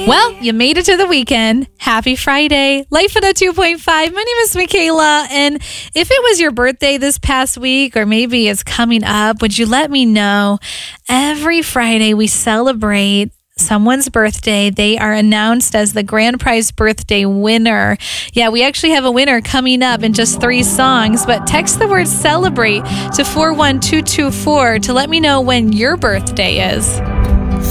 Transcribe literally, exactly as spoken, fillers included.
Well, you made it to the weekend. Happy Friday. Life in a two point five. My name is Michaela. And if it was your birthday this past week, or maybe it's coming up, would you let me know? Every Friday we celebrate someone's birthday. They are announced as the grand prize birthday winner. Yeah, we actually have a winner coming up in just three songs, but text the word celebrate to four one two two four to let me know when your birthday is.